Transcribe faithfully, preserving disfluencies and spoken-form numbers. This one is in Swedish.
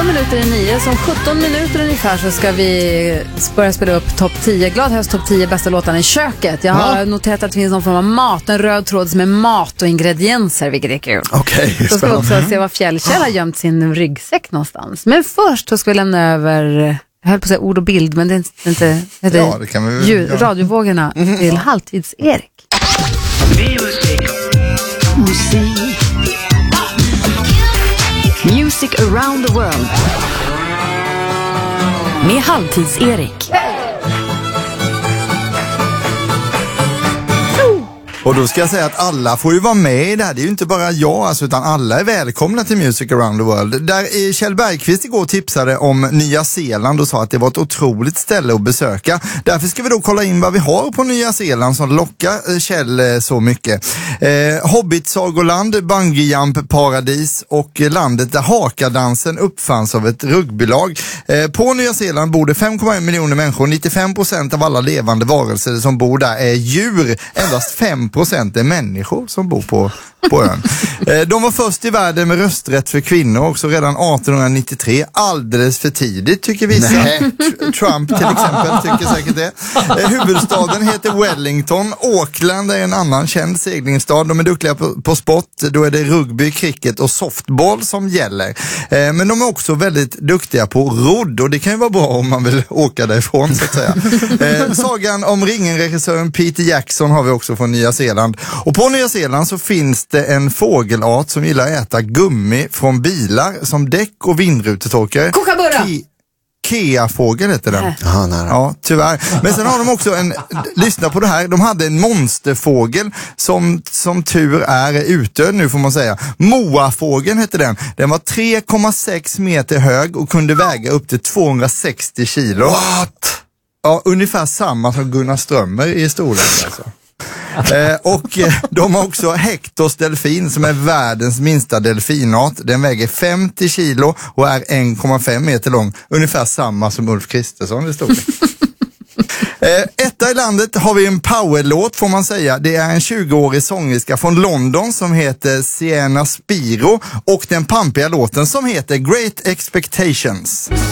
sjutton minuter i nio. Som sjutton minuter ungefär så ska vi börja spela upp topp tio. Glad höst topp tio bästa låtarna i köket. Jag har ja. noterat att det finns någon form av mat. En röd tråd som är mat och ingredienser, vilket är kul. Okej. Okay, så ska vi också se vad Fjällkäll har gömt sin ryggsäck någonstans. Men först så ska vi lämna över... Jag höll på att säga ord och bild, men det är inte det är ja, det kan vi väl, ljud, ja. radiovågorna mm. till Halvtids-Erik. Musik. Music around the world. Med Halvtids-Erik. Och då ska jag säga att alla får ju vara med i det här. Det är ju inte bara jag alltså, utan alla är välkomna till Music around the world. Där Kjell Bergqvist igår tipsade om Nya Zeeland och sa att det var ett otroligt ställe att besöka. Därför ska vi då kolla in vad vi har på Nya Zeeland som lockar Kjell så mycket. Eh, Hobbit-sagoland, bungyjump-paradis och landet där hakadansen uppfanns av ett rugbylag. Eh, på Nya Zeeland bor det fem komma en miljoner människor. nittiofem procent av alla levande varelser som bor där är djur. Endast fem procent är människor som bor på, på ön. Eh, de var först i världen med rösträtt för kvinnor också redan arton nittiotre. Alldeles för tidigt tycker vissa. Tr- Trump till exempel tycker säkert det. Eh, huvudstaden heter Wellington. Auckland är en annan känd seglingsstad. De är duktiga på, på sport. Då är det rugby, cricket och softball som gäller. Eh, men de är också väldigt duktiga på rodd och det kan ju vara bra om man vill åka därifrån så att säga. Eh, sagan om ringen-regissören Peter Jackson har vi också från Nya Zeeland. Och på Nya Zeeland så finns det en fågelart som gillar att äta gummi från bilar som däck och vindrutetorkare. Kookaburra! Ke- Kea-fågel heter den. Ja, nära. Ja, tyvärr. Men sen har de också en, lyssna på det här, de hade en monsterfågel som som tur är är utdöd nu får man säga. Moafågeln hette den. Den var tre komma sex meter hög och kunde väga upp till tvåhundrasextio kilo. What? Ja, ungefär samma som Gunnar Strömmer i storlek alltså. Eh, och eh, de har också Hectors delfin som är världens minsta delfinart. Den väger femtio kilo och är en komma fem meter lång. Ungefär samma som Ulf Kristersson i storlek. Eh, etta i landet har vi en powerlåt får man säga. Det är en tjugoårig sångerska från London som heter Sienna Spiro och den pampiga låten som heter Great Expectations.